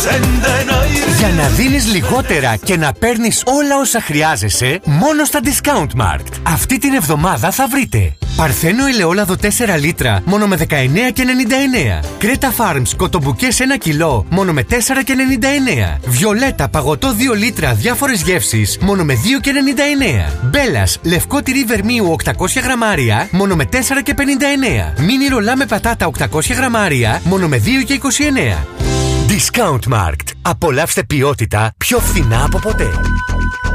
Για να δίνεις λιγότερα και να παίρνεις όλα όσα χρειάζεσαι, μόνο στα Discount Markt. Αυτή την εβδομάδα θα βρείτε Παρθένο ελαιόλαδο 4 λίτρα μόνο με 19,99. Κρέτα Farms κοτομπουκές 1 κιλό μόνο με 4,99. Βιολέτα παγωτό 2 λίτρα διάφορες γεύσεις μόνο με 2,99. Μπέλας λευκό τυρί βερμίου 800 γραμμάρια μόνο με 4,59. Μίνι ρολά με πατάτα 800 γραμμάρια μόνο με 2,29. Discount Markt. Απολαύστε ποιότητα πιο φθηνά από ποτέ.